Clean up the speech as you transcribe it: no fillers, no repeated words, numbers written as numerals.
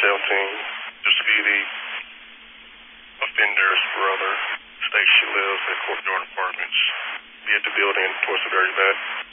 Speedy, offender's brother, states she lives at Court Jordan Apartments. Be at the building towards the very back.